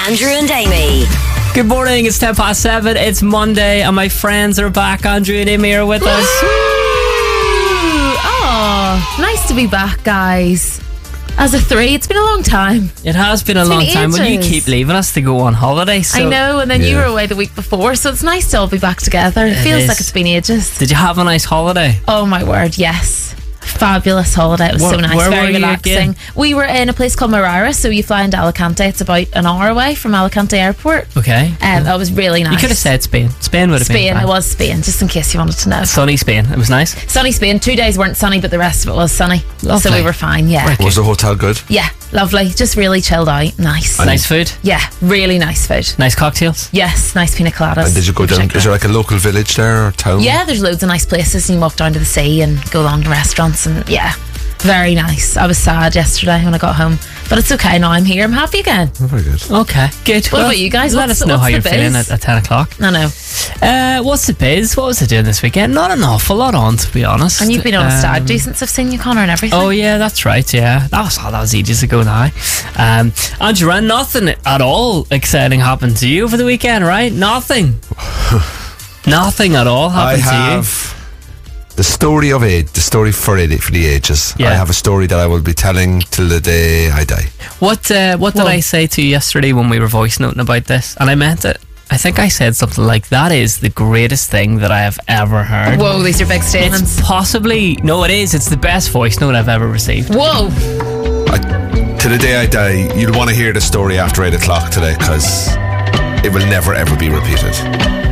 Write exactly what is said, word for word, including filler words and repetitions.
Andrew and Amy. Good morning, it's ten past seven, it's Monday, and my friends are back. Andrew and Amy are with us. Oh, nice to be back, guys. As a three, it's been a long time. It has been a It's long been time. Well, you ages. keep leaving us to go on holiday. So I know, and then you Yeah. were away the week before, so it's nice to all be back together. It, It feels is. like it's been ages. Did you have a nice holiday? Oh my word, yes. Fabulous holiday. It was Where- so nice, where very were you relaxing. again? We were in a place called Marara, so you fly into Alicante. It's about an hour away from Alicante Airport. Okay. Um, that was really nice. You could have said Spain. Spain would have been Spain. fine. It was Spain, just in case you wanted to know. Sunny Spain. It was nice. Sunny Spain. Two days weren't sunny, but the rest of it was sunny. So Lovely. we were fine, yeah. Right. Was the hotel good? Yeah, lovely. Just really chilled out. Nice. Nice food. Yeah, really nice food. Nice cocktails. Yes, nice pina coladas. And did you go in down? particular. Is there like a local village there or town? Yeah, there's loads of nice places, and you walk down to the sea and go along to restaurants, and yeah, very nice. I was sad yesterday when I got home, but it's okay now. I'm here. I'm happy again. Oh, very good. Okay, good. What about you guys? Let What's- us know what's how the you're biz? feeling at, at ten o'clock. I know. Uh, what's the biz? What was I doing this weekend? Not an awful lot on, to be honest. And you've been on a stag Um, do since I've seen you, Connor, and everything. Oh yeah, that's right. Yeah, that was oh, that was ages ago now. Um, Andrew, and nothing at all exciting happened to you over the weekend, right? Nothing. Nothing at all I happened to you. have the story of age, the story for it for the ages. Yeah. I have a story that I will be telling till the day I die. What uh, What did Whoa. I say to you yesterday when we were voice noting about this? And I meant it. I think I said something like, "That is the greatest thing that I have ever heard." Whoa, these are big statements. It's possibly no, it is. It's the best voice note I've ever received. Whoa. I, to the day I die, you'll want to hear the story after eight o'clock today because it will never ever be repeated.